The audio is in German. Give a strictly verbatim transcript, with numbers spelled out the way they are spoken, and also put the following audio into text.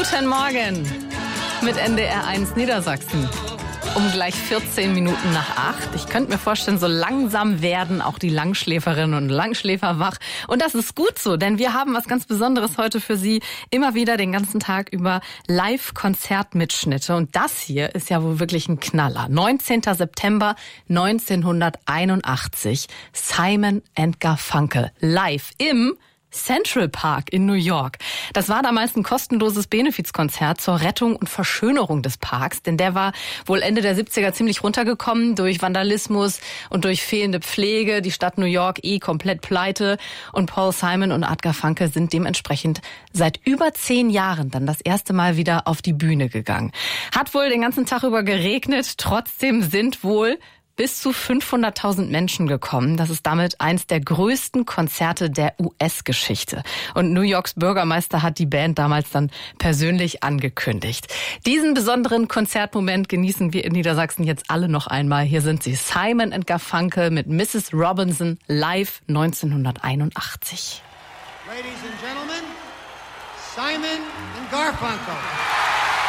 Guten Morgen mit N D R eins Niedersachsen. Um gleich vierzehn Minuten nach acht. Ich könnte mir vorstellen, so langsam werden auch die Langschläferinnen und Langschläfer wach. Und das ist gut so, denn wir haben was ganz Besonderes heute für Sie. Immer wieder den ganzen Tag über Live-Konzertmitschnitte. Und das hier ist ja wohl wirklich ein Knaller. neunzehnten September neunzehnhunderteinundachtzig. Simon and Garfunkel live im Central Park in New York. Das war damals ein kostenloses Benefizkonzert zur Rettung und Verschönerung des Parks, denn der war wohl Ende der siebziger ziemlich runtergekommen durch Vandalismus und durch fehlende Pflege. Die Stadt New York eh komplett pleite und Paul Simon und Art Garfunkel sind dementsprechend seit über zehn Jahren dann das erste Mal wieder auf die Bühne gegangen. Hat wohl den ganzen Tag über geregnet, trotzdem sind wohl bis zu fünfhunderttausend Menschen gekommen. Das ist damit eins der größten Konzerte der U S-Geschichte. Und New Yorks Bürgermeister hat die Band damals dann persönlich angekündigt. Diesen besonderen Konzertmoment genießen wir in Niedersachsen jetzt alle noch einmal. Hier sind sie, Simon and Garfunkel mit Missus Robinson live neunzehnhunderteinundachtzig. Ladies and Gentlemen, Simon and Garfunkel.